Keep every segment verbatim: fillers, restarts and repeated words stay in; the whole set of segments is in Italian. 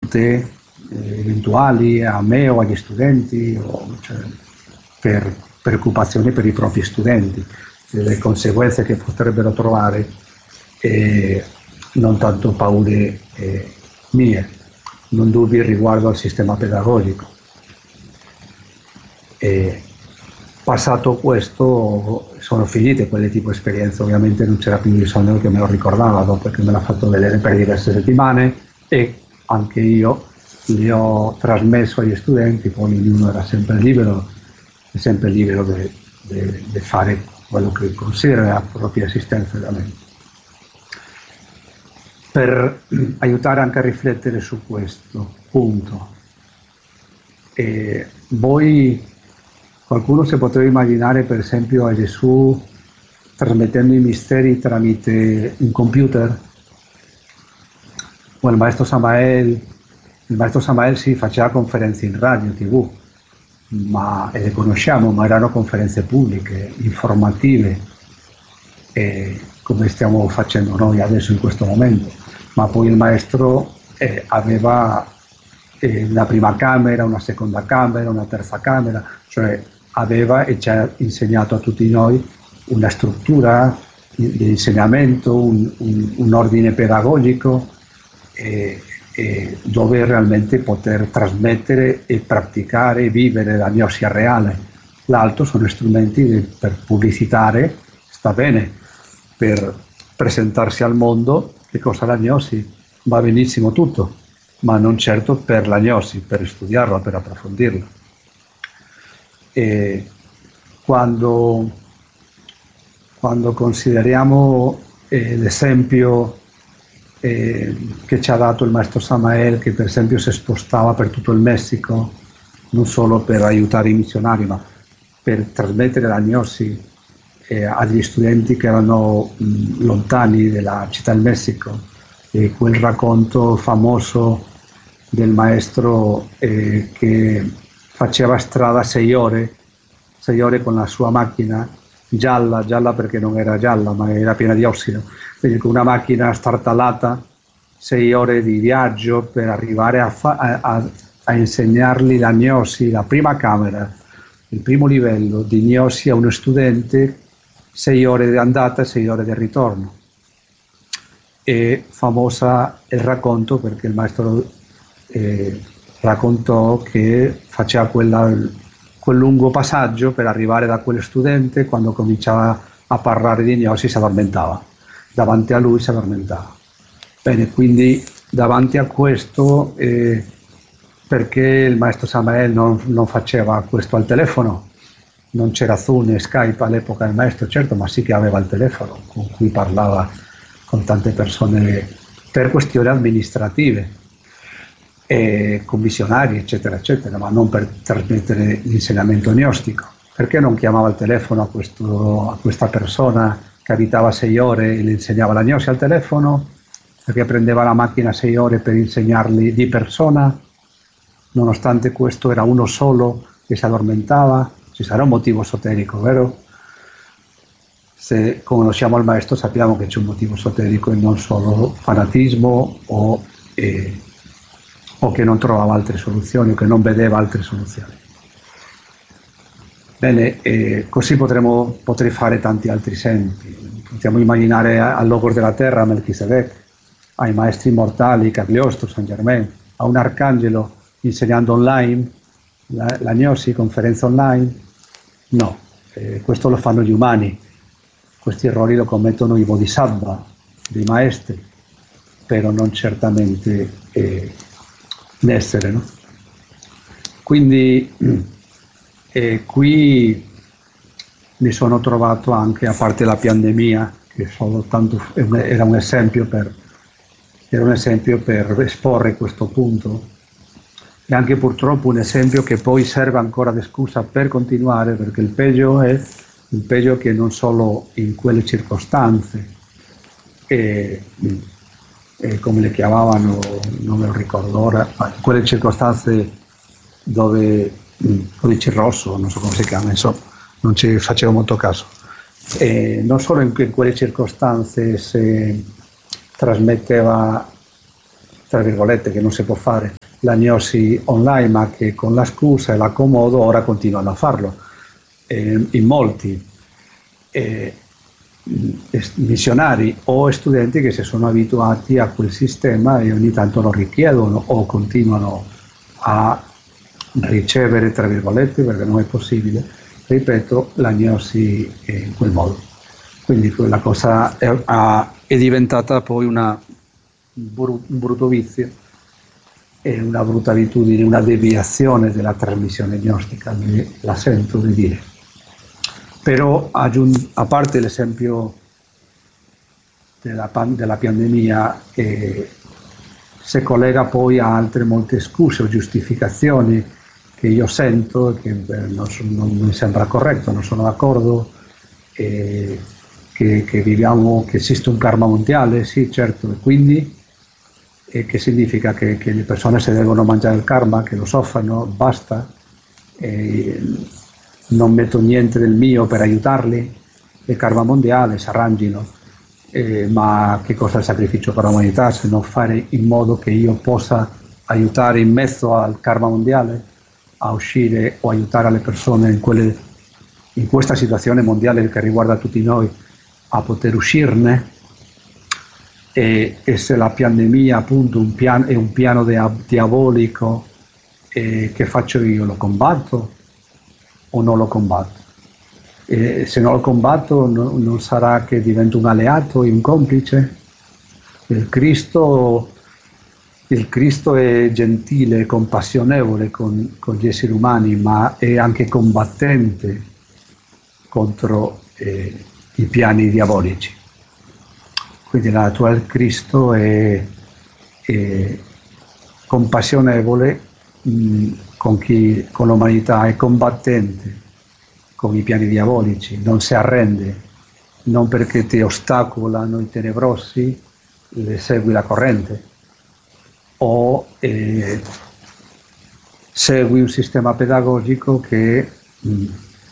ricadute eh, eventuali a me o agli studenti, o, cioè, per preoccupazioni per i propri studenti, le conseguenze che potrebbero trovare, e non tanto paure eh, mie, non dubbi riguardo al sistema pedagogico. E passato questo sono finite quelle tipo di esperienze, ovviamente non c'era più bisogno che me lo ricordava, dopo che me l'ha fatto vedere per diverse settimane, e anche io li ho trasmesso agli studenti, poi ognuno era sempre libero, è sempre libero di fare quello che considera la propria esistenza veramente. Per aiutare anche a riflettere su questo punto, e voi, qualcuno si poteva immaginare per esempio a Gesù trasmettendo i misteri tramite un computer? O il maestro Samael, il maestro Samael si faceva conferenze in radio, tv, ma, e le conosciamo, ma erano conferenze pubbliche, informative, e come stiamo facendo noi adesso in questo momento. Ma poi il maestro eh, aveva eh, una prima camera, una seconda camera, una terza camera, cioè aveva e ci ha insegnato a tutti noi una struttura di insegnamento, un, un, un ordine pedagogico, eh, eh, dove realmente poter trasmettere e praticare e vivere la gnosi reale. L'altro sono strumenti di, per pubblicitare, sta bene, per presentarsi al mondo. Che cosa è la gnosi? Va benissimo tutto, ma non certo per la gnosi, per studiarla, per approfondirla. E quando, quando consideriamo eh, l'esempio eh, che ci ha dato il maestro Samael, che per esempio si spostava per tutto il Messico, non solo per aiutare i missionari, ma per trasmettere la gnosi eh, agli studenti che erano mh, lontani dalla città del Messico, e quel racconto famoso del maestro eh, che faceva strada sei ore, sei ore con la sua macchina gialla, gialla perché non era gialla ma era piena di ossido, quindi con una macchina startalata, sei ore di viaggio per arrivare a, fa- a, a, a insegnargli la gnosi, la prima camera, il primo livello di gnosi a uno studente, sei ore di andata e sei ore di ritorno. E famosa il racconto perché il maestro eh, raccontò che faceva quella, quel lungo passaggio per arrivare da quello studente, quando cominciava a parlare di gnosi si addormentava, davanti a lui si addormentava. Bene, quindi davanti a questo, eh, perché il maestro Samael non, non faceva questo al telefono? Non c'era Zoom e Skype all'epoca del maestro, certo, ma sì che aveva il telefono con cui parlava con tante persone per questioni amministrative, e con missionari, eccetera, eccetera, ma non per trasmettere l'insegnamento gnostico. Perché non chiamava al telefono a, questo, a questa persona che abitava sei ore e le insegnava la gnosi al telefono? Perché prendeva la macchina sei ore per insegnarli di persona? Nonostante questo era uno solo che si addormentava. Ci sarà un motivo esoterico, vero? Se conosciamo il maestro sappiamo che c'è un motivo esoterico e non solo fanatismo o, eh, o che non trovava altre soluzioni o che non vedeva altre soluzioni. Bene, eh, così potremo, potrei fare tanti altri esempi. Possiamo immaginare al Logos della Terra, a Melchisedec, ai maestri immortali, Cagliostro, San Germain, a un arcangelo insegnando online, la, la gnosi, conferenza online. No, eh, questo lo fanno gli umani. Questi errori lo commettono i bodhisattva, dei maestri, però non certamente eh, l'essere, no? Quindi eh, qui mi sono trovato anche, a parte la pandemia, che soltanto era un esempio per, era un esempio per esporre questo punto, e anche purtroppo un esempio che poi serve ancora di scusa per continuare, perché il peggio è il peggio che non solo in quelle circostanze, e, e come le chiamavano, non me lo ricordo ora, ma in quelle circostanze dove codice rosso, non so come si chiama, insomma, non ci facevo molto caso. E non solo in, in quelle circostanze si trasmetteva, tra virgolette, che non si può fare, l'agnosi online, ma che con la scusa e l'accomodo ora continuano a farlo. Eh, in molti eh, missionari o studenti che si sono abituati a quel sistema e ogni tanto lo richiedono o continuano a ricevere, tra virgolette, perché non è possibile, ripeto, l'agnosi in quel modo. Quindi quella cosa è, è diventata poi una, un brutto vizio e una brutta abitudine, una deviazione della trasmissione gnostica, la sento di dire. Però a parte l'esempio della, della pandemia, che si collega poi a altre molte scuse o giustificazioni che io sento e che non, non mi sembra corretto, non sono d'accordo, e che, che viviamo, che esiste un karma mondiale, sì certo, e quindi e che significa che, che le persone si devono mangiare il karma, che lo soffrano, basta, e non metto niente del mio per aiutarli, il karma mondiale si arrangino, eh, ma che cosa è il sacrificio per l'umanità se non fare in modo che io possa aiutare in mezzo al karma mondiale a uscire o aiutare le persone in, quelle, in questa situazione mondiale che riguarda tutti noi a poter uscirne. E, e se la pandemia appunto un pian, è un piano dia, diabolico, eh, che faccio io? Lo combatto o non lo combatto? E se non lo combatto no, non sarà che divento un alleato e un complice? Il Cristo, il Cristo è gentile, compassionevole con, con gli esseri umani, ma è anche combattente contro eh, i piani diabolici. Quindi la natura del Cristo è, è compassionevole mh, con, chi, con l'umanità, è combattente con i piani diabolici, non si arrende, non perché ti ostacolano i tenebrosi, le segui la corrente, o eh, segui un sistema pedagogico che, mh,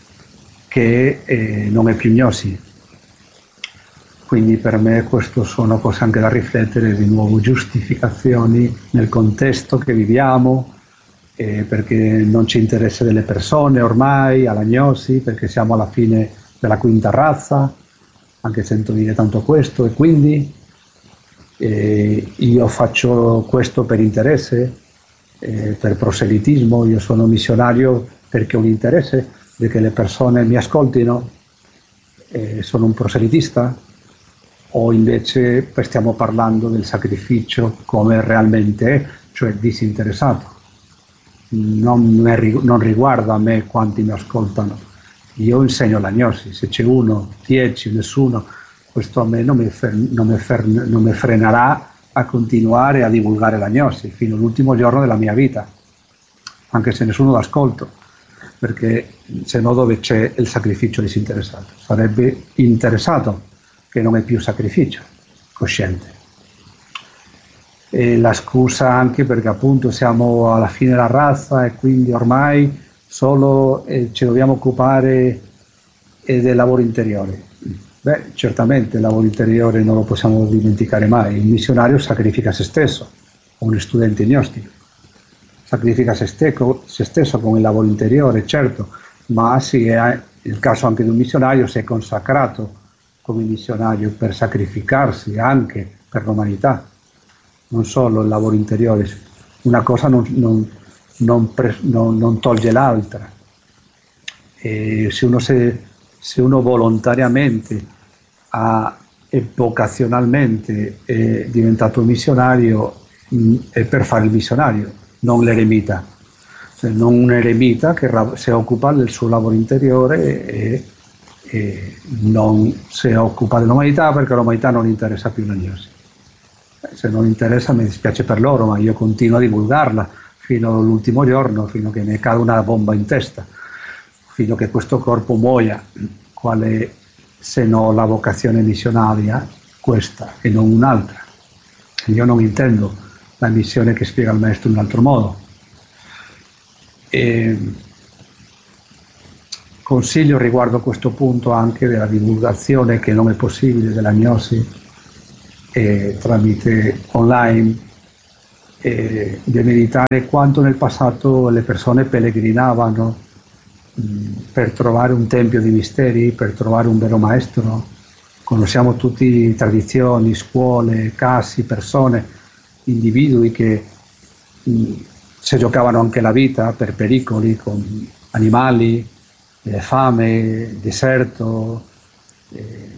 che eh, non è più gnosi. Quindi per me questo sono cose anche da riflettere, di nuovo giustificazioni nel contesto che viviamo, eh, perché non ci interessa delle persone ormai, all'agnosi, perché siamo alla fine della quinta razza, anche sento dire tanto questo, e quindi eh, io faccio questo per interesse, eh, per proselitismo, io sono missionario perché ho un interesse di che le persone mi ascoltino, eh, sono un proselitista. O invece stiamo parlando del sacrificio come realmente è, cioè disinteressato. Non, non riguarda a me quanti mi ascoltano. Io insegno l'agnosi, se c'è uno, dieci, nessuno, questo a me non mi, fer, non, mi fer, non mi frenerà a continuare a divulgare l'agnosi fino all'ultimo giorno della mia vita, anche se nessuno l'ascolto, perché se no dove c'è il sacrificio disinteressato? Sarebbe interessato, che non è più sacrificio cosciente. E la scusa anche perché appunto siamo alla fine della razza e quindi ormai solo eh, ci dobbiamo occupare eh, del lavoro interiore. Beh, certamente il lavoro interiore non lo possiamo dimenticare mai. Il missionario sacrifica se stesso, uno studente gnostico sacrifica se, steco, se stesso con il lavoro interiore, certo, ma sì, è il caso anche di un missionario, si è consacrato come missionario per sacrificarsi anche per l'umanità, non solo il lavoro interiore, una cosa non, non, non, pre, non, non toglie l'altra. E se uno, se, se uno volontariamente ha, e vocazionalmente è diventato missionario, mh, è per fare il missionario, non l'eremita, cioè, non un eremita che si occupa del suo lavoro interiore e e non si occupa dell'umanità perché l'umanità non interessa più l'agnosi. Se non interessa mi dispiace per loro, ma io continuo a divulgarla fino all'ultimo giorno, fino a che mi cade una bomba in testa, fino a che questo corpo muoia, quale se no la vocazione missionaria, questa e non un'altra. Io non intendo la missione che spiega il maestro in un altro modo. E consiglio riguardo a questo punto anche della divulgazione, che non è possibile, dell'agnosi eh, tramite online, eh, di meditare quanto nel passato le persone pellegrinavano mh, per trovare un tempio di misteri, per trovare un vero maestro. Conosciamo tutte tradizioni, scuole, casi, persone, individui che mh, si giocavano anche la vita per pericoli con animali, eh, fame, deserto, eh,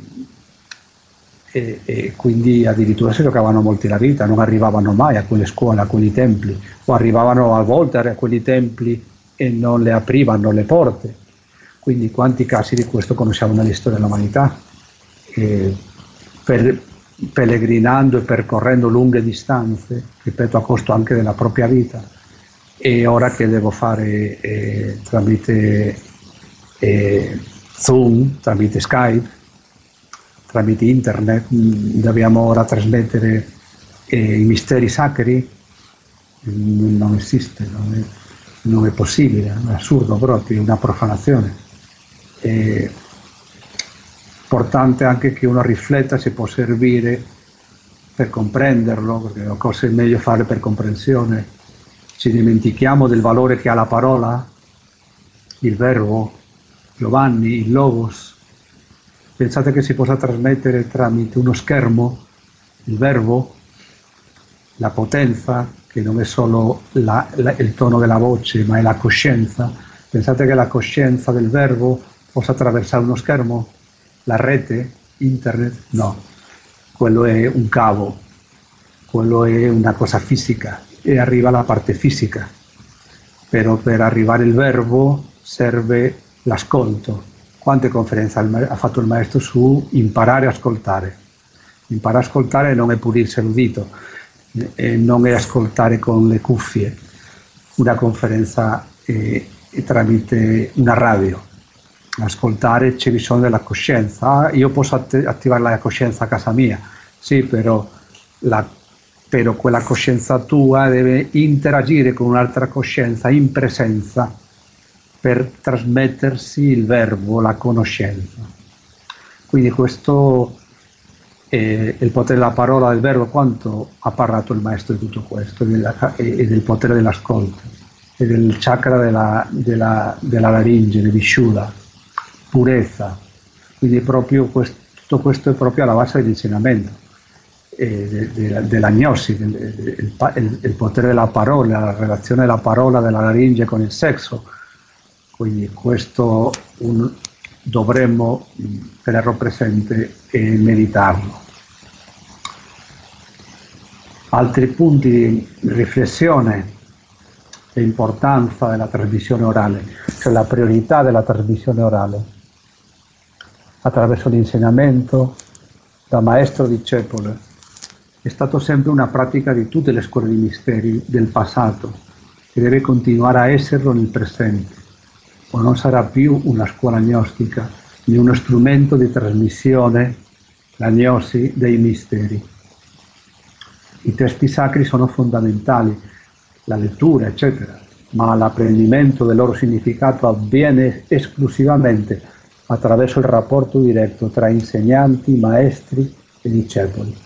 e, e quindi addirittura si giocavano molti la vita, non arrivavano mai a quelle scuole, a quei templi, o arrivavano a volte a quei templi e non le aprivano le porte. Quindi quanti casi di questo conosciamo nella storia dell'umanità, eh, per, pellegrinando e percorrendo lunghe distanze, ripeto, a costo anche della propria vita. E ora che devo fare eh, tramite eh, Zoom, tramite Skype, tramite internet, mh, dobbiamo ora trasmettere eh, i misteri sacri, mh, non esiste, non è, non è possibile, è assurdo proprio, è una profanazione. È importante anche che uno rifletta se può servire per comprenderlo, perché le cose è meglio fare per comprensione. Ci dimentichiamo del valore che ha la parola, il verbo, Giovanni, il logos. Pensate che si possa trasmettere tramite uno schermo il verbo, la potenza, che non è solo la, la, il tono della voce, ma è la coscienza. Pensate che la coscienza del verbo possa attraversare uno schermo, la rete, internet? No, quello è un cavo, quello è una cosa fisica. E arriva la parte fisica, però per arrivare il verbo serve l'ascolto. Quante conferenze ha fatto il maestro su imparare a ascoltare? Imparare a ascoltare non è pulirsi l'udito, e non è ascoltare con le cuffie, una conferenza è, è tramite una radio. Ascoltare c'è bisogno della coscienza. Ah, io posso att- attivare la coscienza a casa mia, sì, però la però quella coscienza tua deve interagire con un'altra coscienza in presenza per trasmettersi il verbo, la conoscenza. Quindi questo è il potere della parola, del verbo. Quanto ha parlato il maestro di tutto questo, e del potere dell'ascolto, e del chakra della, della, della laringe, di Vishuddha, purezza. Quindi proprio questo, tutto questo è proprio alla base dell'insegnamento. De, de, dell'agnosi, del, il, il, il potere della parola, la relazione della parola della laringe con il sesso. Quindi questo un, dovremmo tenerlo presente e meditarlo. Altri punti di riflessione: l'importanza della trasmissione orale, cioè la priorità della trasmissione orale attraverso l'insegnamento da maestro discepolo. È stato sempre una pratica di tutte le scuole di misteri del passato e deve continuare a esserlo nel presente, o non sarà più una scuola gnostica, né uno strumento di trasmissione, la gnosi dei misteri. I testi sacri sono fondamentali, la lettura, eccetera, ma l'apprendimento del loro significato avviene esclusivamente attraverso il rapporto diretto tra insegnanti, maestri e discepoli.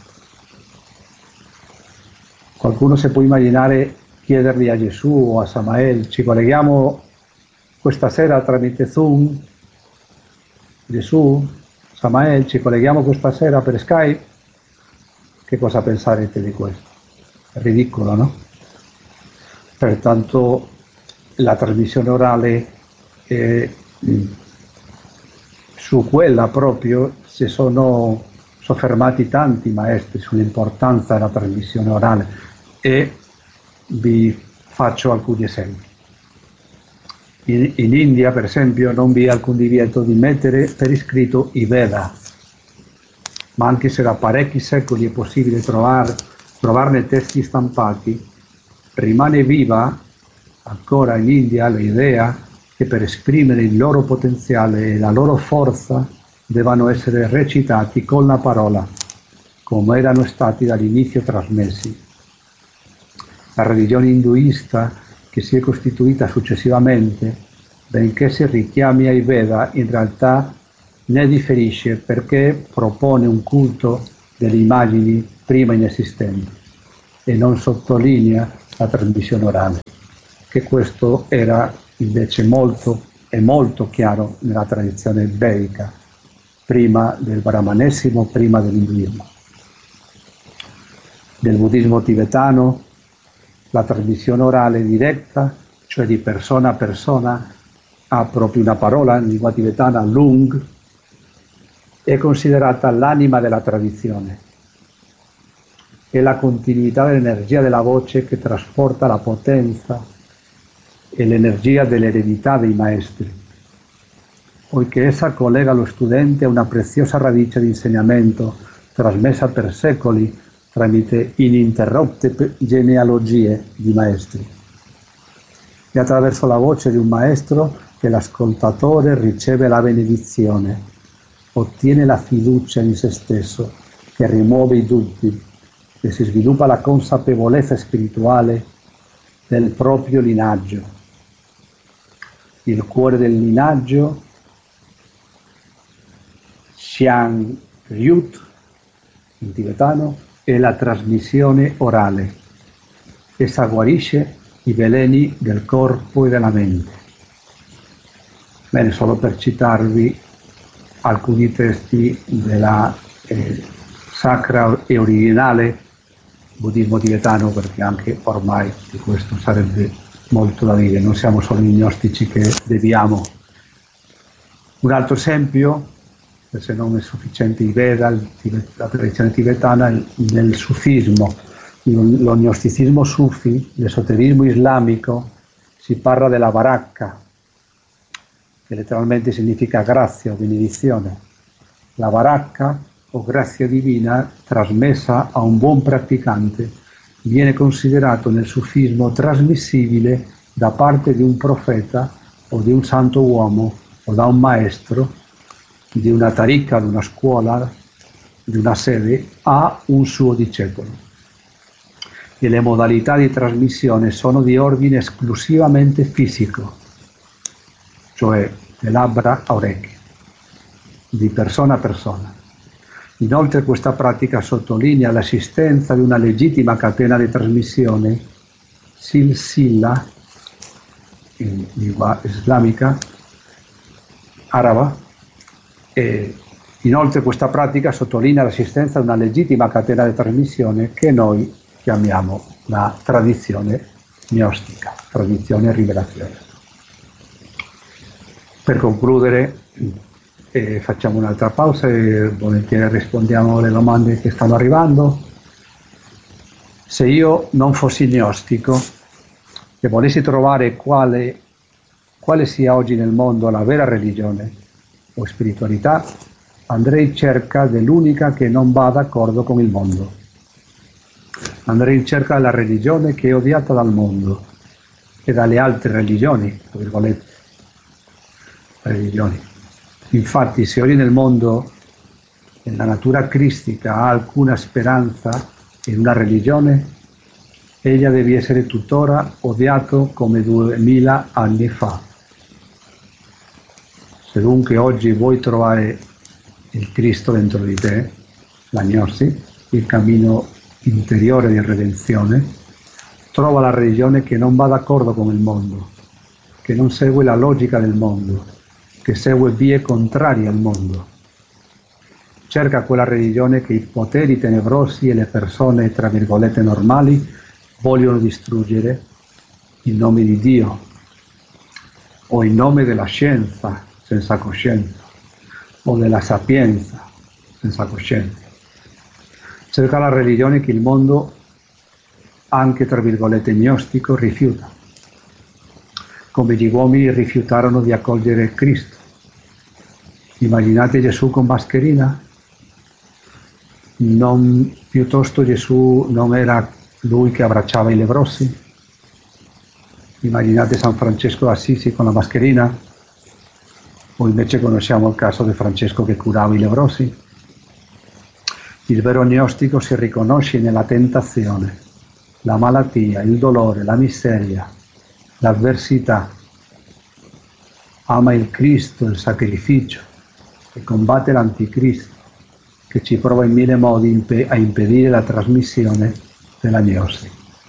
Qualcuno si può immaginare chiedergli a Gesù o a Samael: ci colleghiamo questa sera tramite Zoom? Gesù, Samael, ci colleghiamo questa sera per Skype? Che cosa pensarete di questo? È ridicolo, no? Pertanto la trasmissione orale, è, su quella proprio si sono soffermati tanti maestri sull'importanza della trasmissione orale. E vi faccio alcuni esempi. In, in India, per esempio, non vi è alcun divieto di mettere per iscritto i Veda, ma anche se da parecchi secoli è possibile trovare, trovarne testi stampati, rimane viva ancora in India l'idea che per esprimere il loro potenziale e la loro forza devono essere recitati con la parola, come erano stati dall'inizio trasmessi. La religione induista, che si è costituita successivamente, benché si richiami ai Veda, in realtà ne differisce perché propone un culto delle immagini prima inesistenti. e non sottolinea la trasmissione orale, che questo era invece molto e molto chiaro nella tradizione vedica, prima del brahmanesimo, prima dell'induismo. Nel buddismo tibetano la trasmissione orale diretta, cioè di persona a persona, ha proprio una parola in lingua tibetana, lung, è considerata l'anima della tradizione. È la continuità dell'energia della voce che trasporta la potenza e l'energia dell'eredità dei maestri, poiché essa collega lo studente a una preziosa radice di insegnamento trasmessa per secoli tramite ininterrotte genealogie di maestri. È attraverso la voce di un maestro che l'ascoltatore riceve la benedizione, ottiene la fiducia in se stesso, che rimuove i dubbi e si sviluppa la consapevolezza spirituale del proprio linaggio. Il cuore del linaggio, Xiang Ryut, in tibetano, è la trasmissione orale. Essa guarisce i veleni del corpo e della mente. Bene, solo per citarvi alcuni testi della eh, sacra e originale buddismo tibetano, perché anche ormai di questo sarebbe molto da dire, non siamo solo gli gnostici che deviamo. Un altro esempio, se non è sufficiente i Veda, la tradizione tibetana, nel sufismo, lo gnosticismo sufi, l'esoterismo islamico, si parla della baracca, che letteralmente significa grazia o benedizione. La baracca o grazia divina trasmessa a un buon praticante viene considerato nel sufismo trasmissibile da parte di un profeta o di un santo uomo o da un maestro di una taricca, di una scuola, di una sede a un suo discepolo. E le modalità di trasmissione sono di ordine esclusivamente fisico, cioè da labbra a orecchie, di persona a persona. Inoltre questa pratica sottolinea l'esistenza di una legittima catena di trasmissione, silsila, in lingua islamica, araba, e inoltre questa pratica sottolinea l'esistenza di una legittima catena di trasmissione che noi chiamiamo la tradizione gnostica, tradizione e rivelazione. Per concludere, eh, facciamo un'altra pausa e volentieri rispondiamo alle domande che stanno arrivando. Se io non fossi gnostico e volessi trovare quale, quale sia oggi nel mondo la vera religione o spiritualità, andrei in cerca dell'unica che non va d'accordo con il mondo. Andrei in cerca della religione che è odiata dal mondo e dalle altre religioni, tra virgolette, religioni. Infatti, se oggi nel mondo la natura cristica ha alcuna speranza in una religione, ella deve essere tuttora odiato come duemila anni fa. Se dunque oggi vuoi trovare il Cristo dentro di te, la gnosi, il cammino interiore di redenzione, trova la religione che non va d'accordo con il mondo, che non segue la logica del mondo, che segue vie contrarie al mondo. Cerca quella religione che i poteri tenebrosi e le persone, tra virgolette, normali vogliono distruggere in nome di Dio o in nome della scienza senza coscienza o della sapienza senza coscienza. Cerca la religione che il mondo, anche tra virgolette gnostico, rifiuta, come gli uomini rifiutarono di accogliere Cristo. Immaginate Gesù con mascherina? Non, piuttosto Gesù non era lui che abbracciava i leprosi? Immaginate San Francesco d'Assisi con la mascherina? O invece conosciamo il caso di Francesco che curava i leprosi? Il vero gnostico si riconosce nella tentazione, la malattia, il dolore, la miseria, l'avversità. Ama il Cristo, il sacrificio, e combatte l'anticristo, che ci prova in mille modi a impedire la trasmissione della gnosi.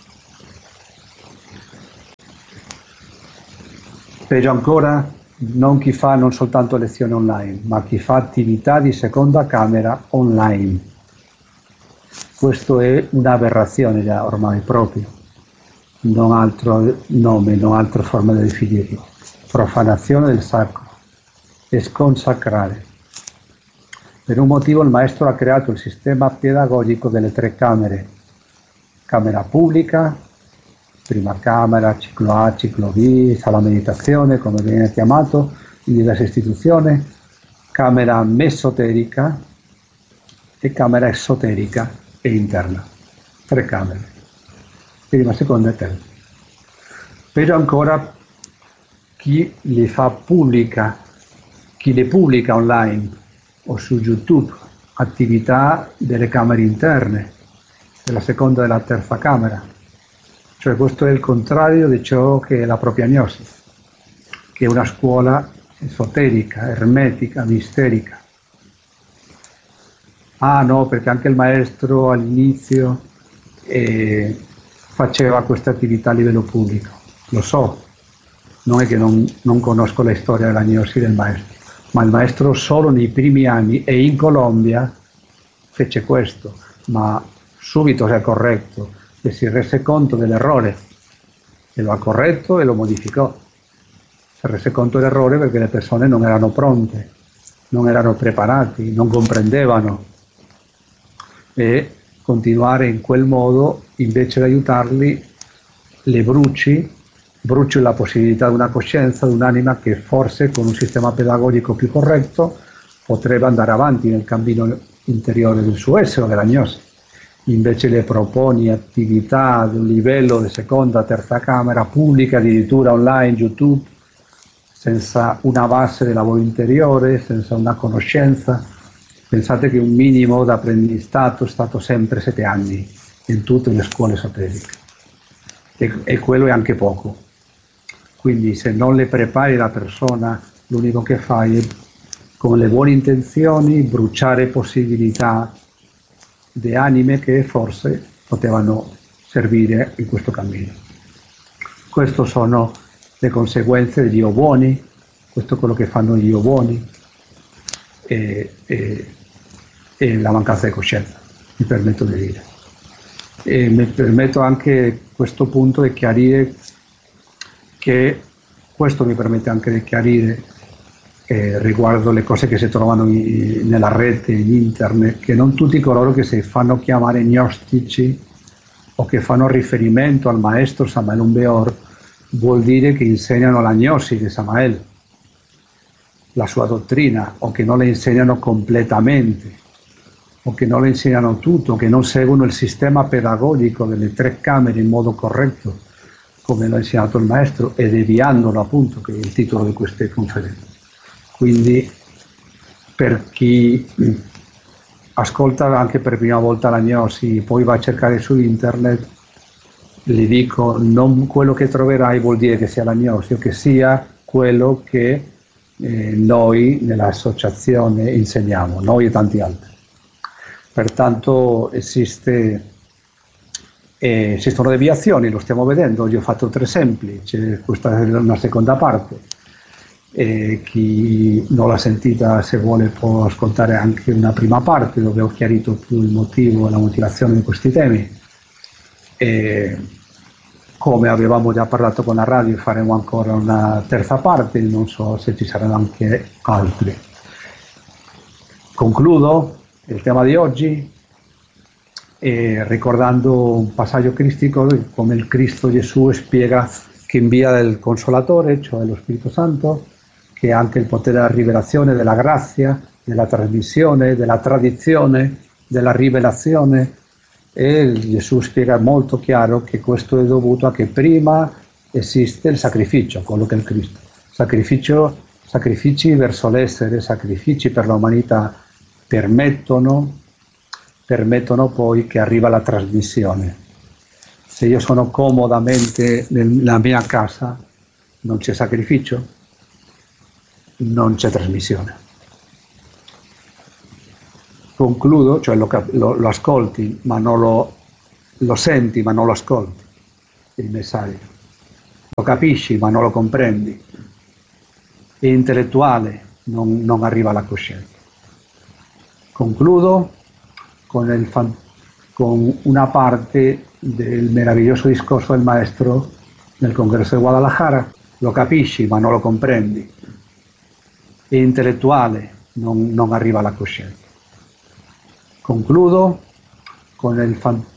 Peggio ancora, non chi fa non soltanto lezioni online, ma chi fa attività di seconda camera online. Questo è un'aberrazione già ormai proprio, non altro nome, non altra forma di definirlo. Profanazione del sacro e sconsacrare. Per un motivo il maestro ha creato il sistema pedagogico delle tre camere: camera pubblica, prima camera, ciclo A, ciclo B, sala meditazione, come viene chiamato in diverse istituzioni, camera mesoterica e camera esoterica e interna. Tre camere, prima, seconda e terza. Peggio ancora, chi li fa pubblica, chi le pubblica online o su YouTube, attività delle camere interne, della seconda e della terza camera. Cioè questo è il contrario di ciò che è la propria gnosi, che è una scuola esoterica, ermetica, misterica. Ah no, perché anche il maestro all'inizio eh, faceva questa attività a livello pubblico, lo so, non è che non, non conosco la storia della gnosi del maestro, ma il maestro solo nei primi anni e in Colombia fece questo, ma subito si è corretto e si rese conto dell'errore e lo ha corretto e lo modificò. Si rese conto dell'errore perché le persone non erano pronte, non erano preparati, non comprendevano, e continuare in quel modo invece di aiutarli le bruci bruci la possibilità di una coscienza, di un'anima che forse con un sistema pedagogico più corretto potrebbe andare avanti nel cammino interiore del suo essere, della gnosi. Invece le proponi attività di un livello di seconda, terza camera, pubblica, addirittura online, YouTube, senza una base di lavoro interiore, senza una conoscenza. Pensate che un minimo d'apprendistato è stato sempre sette anni in tutte le scuole esoteriche, e, e quello è anche poco. Quindi se non le prepari la persona, l'unico che fai è, con le buone intenzioni, bruciare possibilità di anime che forse potevano servire in questo cammino. Queste sono le conseguenze degli io buoni, questo è quello che fanno gli io buoni, e, e, e la mancanza di coscienza, mi permetto di dire. E mi permetto anche a questo punto di chiarire che questo mi permette anche di chiarire eh, riguardo le cose che si trovano in, nella rete, in internet, che non tutti coloro che si fanno chiamare gnostici o che fanno riferimento al maestro Samael Aun Weor vuol dire che insegnano la gnosi di Samael, la sua dottrina, o che non le insegnano completamente, o che non le insegnano tutto, che non seguono il sistema pedagogico delle tre camere in modo corretto, come l'ha insegnato il maestro, e deviandolo, appunto, che è il titolo di queste conferenze. Quindi per chi ascolta anche per prima volta la gnosi, poi va a cercare su internet, gli dico, non quello che troverai vuol dire che sia la gnosi, o che sia quello che eh, noi nell'associazione insegniamo, noi e tanti altri. Pertanto esiste E esistono deviazioni, lo stiamo vedendo. Oggi ho fatto tre esempi, c'è questa è una seconda parte, e chi non l'ha sentita, se vuole, può ascoltare anche una prima parte dove ho chiarito più il motivo e la motivazione di questi temi. E come avevamo già parlato con la radio, faremo ancora una terza parte, non so se ci saranno anche altri. Concludo il tema di oggi e ricordando un passaggio cristico, come il Cristo Gesù spiega che invia il Consolatore, cioè lo Spirito Santo, che ha anche il potere della rivelazione, della grazia, della trasmissione, della tradizione, della rivelazione, e Gesù spiega molto chiaro che questo è dovuto a che prima esiste il sacrificio, quello che è il Cristo. Sacrificio, sacrifici verso l'essere, sacrifici per l'umanità permettono permettono poi che arriva la trasmissione. Se io sono comodamente nella mia casa, non c'è sacrificio, non c'è trasmissione. Concludo, cioè lo, lo, lo ascolti, ma non lo, lo senti ma non lo ascolti il messaggio, lo capisci ma non lo comprendi, è intellettuale, non, non arriva alla coscienza. Concludo con, el, con una parte del meraviglioso discorso del maestro nel congresso di Guadalajara: lo capisci ma non lo comprendi, è intellettuale, non, non arriva alla coscienza. Concludo con, el,